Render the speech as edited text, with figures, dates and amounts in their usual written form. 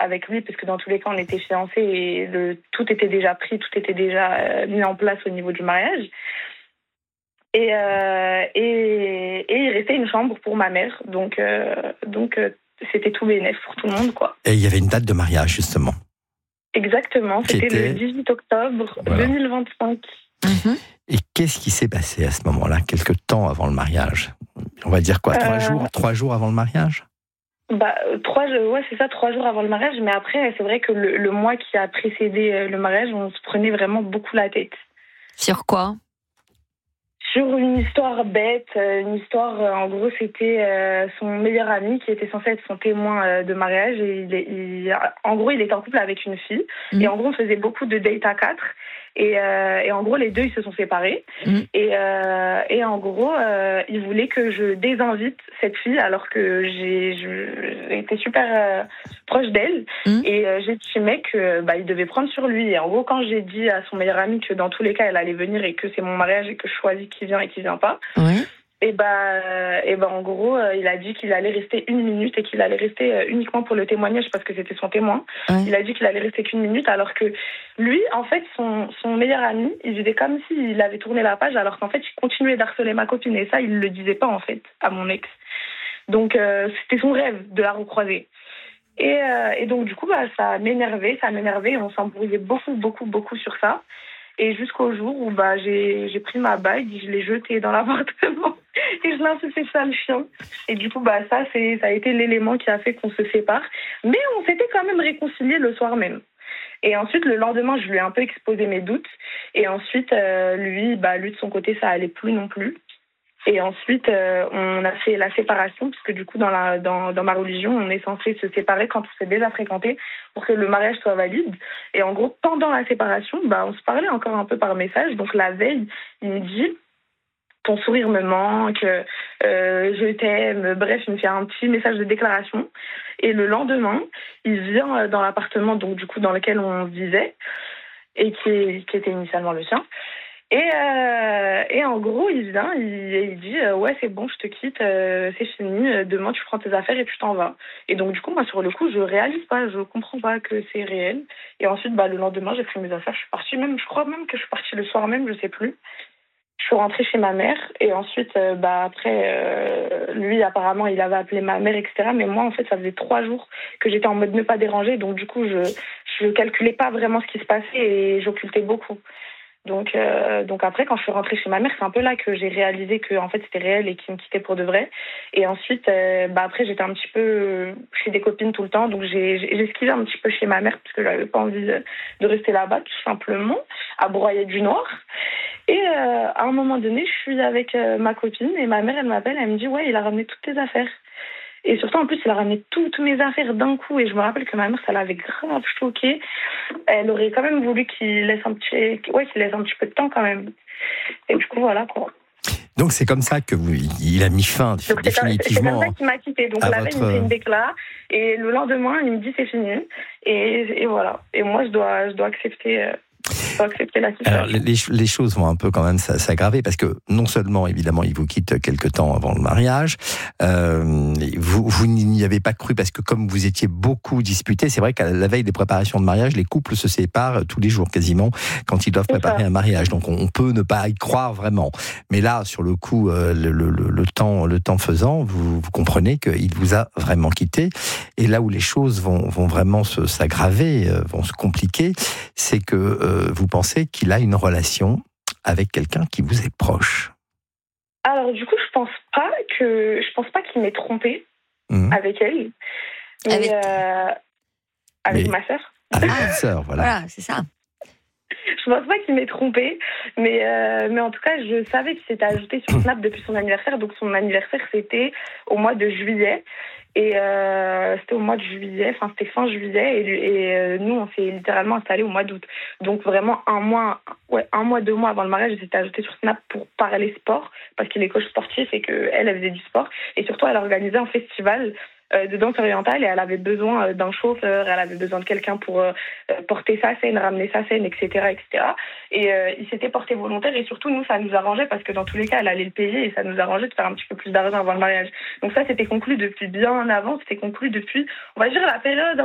avec lui, parce que dans tous les cas, on était fiancés et tout était déjà pris, tout était déjà mis en place au niveau du mariage. Et il restait une chambre pour ma mère, donc c'était tout bénef pour tout le monde, quoi. Et il y avait une date de mariage, justement. Exactement, c'était le 18 octobre 2025. Et qu'est-ce qui s'est passé à ce moment-là, quelque temps avant le mariage? On va dire quoi, 3 jours avant le mariage? 3 jours, ouais, c'est ça, 3 jours avant le mariage. Mais après, c'est vrai que le mois qui a précédé le mariage, on se prenait vraiment beaucoup la tête. Sur quoi? Sur une histoire bête, une histoire, en gros, c'était son meilleur ami qui était censé être son témoin de mariage. Et en gros, il était en couple avec une fille. Et en gros, on faisait beaucoup de dates à 4. Et en gros, les deux, ils se sont séparés. Et en gros, il voulait que je désinvite cette fille alors que j'étais super proche d'elle. Et j'estimais que il devait prendre sur lui. Et en gros, quand j'ai dit à son meilleur ami que dans tous les cas, elle allait venir et que c'est mon mariage et que je choisis qui vient et qui vient pas, et en gros, il a dit qu'il allait rester 1 minute et qu'il allait rester uniquement pour le témoignage parce que c'était son témoin. Il a dit qu'il allait rester qu'1 minute alors que lui, en fait, son meilleur ami, il faisait comme s'il avait tourné la page alors qu'en fait, il continuait d'harceler ma copine et ça, il le disait pas en fait à mon ex. Donc, c'était son rêve de la recroiser. Et donc, du coup, ça m'énervait, on s'embrouillait beaucoup sur ça. Et jusqu'au jour où j'ai pris ma bague, je l'ai jetée dans l'appartement et je l'ai insulté ça le chien. Et du coup, ça a été l'élément qui a fait qu'on se sépare. Mais on s'était quand même réconciliés le soir même. Et ensuite, le lendemain, je lui ai un peu exposé mes doutes. Et ensuite, lui, de son côté, ça allait plus non plus. Et ensuite, on a fait la séparation, puisque du coup, dans ma religion, on est censé se séparer quand on s'est déjà fréquenté pour que le mariage soit valide. Et en gros, pendant la séparation, on se parlait encore un peu par message. Donc la veille, il me dit « ton sourire me manque, je t'aime ». Bref, il me fait un petit message de déclaration. Et le lendemain, il vient dans l'appartement donc du coup dans lequel on vivait et qui était initialement le sien. Et en gros, il vient, il dit ouais, c'est bon, je te quitte, c'est fini, demain tu prends tes affaires et tu t'en vas. Et donc du coup, moi sur le coup, je réalise pas, je comprends pas que c'est réel. Et ensuite, le lendemain, j'ai pris mes affaires, je suis partie je crois même que je suis partie le soir même, je sais plus. Je suis rentrée chez ma mère et ensuite, après, lui apparemment, il avait appelé ma mère, etc. Mais moi, en fait, ça faisait 3 jours que j'étais en mode ne pas déranger, donc du coup, je calculais pas vraiment ce qui se passait et j'occultais beaucoup. Donc après, quand je suis rentrée chez ma mère, c'est un peu là que j'ai réalisé que en fait c'était réel et qu'il me quittait pour de vrai. Et ensuite, après, j'étais un petit peu chez des copines tout le temps, donc j'ai esquivé un petit peu chez ma mère parce que j'avais pas envie de rester là-bas, tout simplement, à broyer du noir. Et à un moment donné, je suis avec ma copine et ma mère, elle m'appelle, elle me dit ouais, il a ramené toutes tes affaires. Et surtout, en plus, il a ramené toutes mes affaires d'un coup. Et je me rappelle que ma mère, ça l'avait grave choquée. Elle aurait quand même voulu qu'il laisse un petit peu de temps quand même. Et du coup, voilà, quoi. Donc, c'est comme ça il a mis fin définitivement. C'est comme ça qu'il m'a quitté. Donc, la veille, il me fait une déclare. Et le lendemain, il me dit c'est fini. Et voilà. Et moi, je dois accepter... la situation. Alors, les choses vont un peu quand même s'aggraver parce que non seulement, évidemment, il vous quitte quelque temps avant le mariage, vous n'y avez pas cru parce que comme vous étiez beaucoup disputés, c'est vrai qu'à la veille des préparations de mariage, les couples se séparent tous les jours quasiment quand ils doivent préparer un mariage. Donc on peut ne pas y croire vraiment. Mais là, sur le coup, le temps faisant, vous comprenez qu'il vous a vraiment quitté. Et là où les choses vont vraiment s'aggraver, vont se compliquer, c'est que vous pensez qu'il a une relation avec quelqu'un qui vous est proche. Alors du coup, je pense pas qu'il m'ait trompé avec elle, mais avec ma sœur. Avec votre sœur, voilà. Voilà, c'est ça. Je pense pas qu'il m'ait trompé, mais en tout cas, je savais qu'il s'était ajouté sur Snap depuis son anniversaire. Donc son anniversaire, c'était au mois de juillet. Et c'était au mois de juillet, c'était fin juillet, et nous, on s'est littéralement installés au mois d'août. Donc vraiment 1 mois, 2 mois avant le mariage, elle s'était ajoutée sur Snap pour parler sport, parce qu'il est coach sportif et qu'elle faisait du sport. Et surtout, elle a organisé un festival de danse orientale et elle avait besoin d'un chauffeur, elle avait besoin de quelqu'un pour porter sa scène, ramener sa scène, etc. Et il s'était porté volontaire et surtout nous ça nous arrangeait parce que dans tous les cas elle allait le payer et ça nous arrangeait de faire un petit peu plus d'argent avant le mariage. Donc ça c'était conclu depuis bien avant, c'était conclu depuis on va dire la période